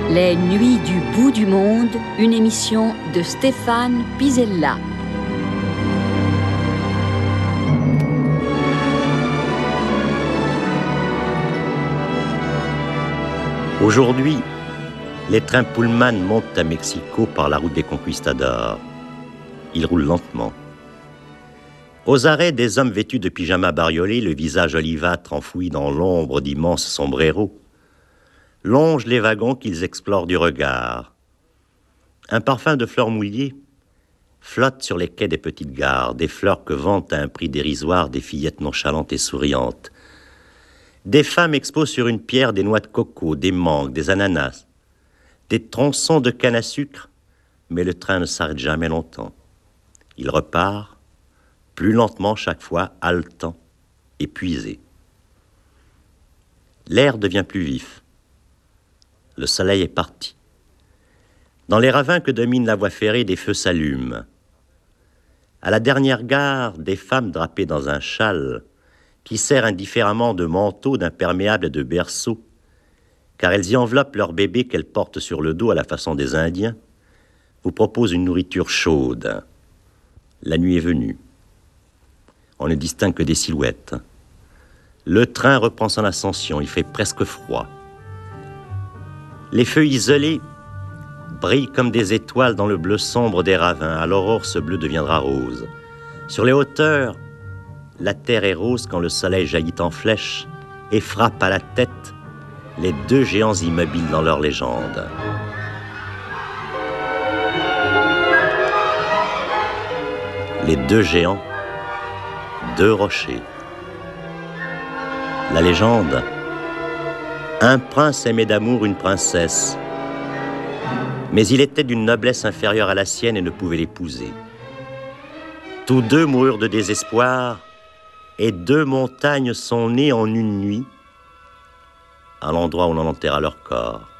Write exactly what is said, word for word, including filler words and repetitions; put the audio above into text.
Les Nuits du bout du monde, une émission de Stéphane Pisella. Aujourd'hui, les trains Pullman montent à Mexico par la route des Conquistadors. Ils roulent lentement. Aux arrêts, des hommes vêtus de pyjamas bariolés, le visage olivâtre enfoui dans l'ombre d'immenses sombreros, longent les wagons qu'ils explorent du regard. Un parfum de fleurs mouillées flotte sur les quais des petites gares, des fleurs que vendent à un prix dérisoire des fillettes nonchalantes et souriantes. Des femmes exposent sur une pierre des noix de coco, des mangues, des ananas, des tronçons de canne à sucre, mais le train ne s'arrête jamais longtemps. Il repart, plus lentement chaque fois, haletant, épuisé. L'air devient plus vif. Le soleil est parti. Dans les ravins que domine la voie ferrée, des feux s'allument. À la dernière gare, des femmes drapées dans un châle qui sert indifféremment de manteau, d'imperméable et de berceau, car elles y enveloppent leur bébé qu'elles portent sur le dos à la façon des Indiens, vous proposent une nourriture chaude. La nuit est venue. On ne distingue que des silhouettes. Le train reprend son ascension, il fait presque froid. Les feux isolés brillent comme des étoiles dans le bleu sombre des ravins. À l'aurore, ce bleu deviendra rose. Sur les hauteurs, la terre est rose quand le soleil jaillit en flèche et frappe à la tête les deux géants immobiles dans leur légende. Les deux géants, deux rochers. La légende: un prince aimait d'amour une princesse, mais il était d'une noblesse inférieure à la sienne et ne pouvait l'épouser. Tous deux moururent de désespoir, et deux montagnes sont nées en une nuit, à l'endroit où l'on enterra leur corps.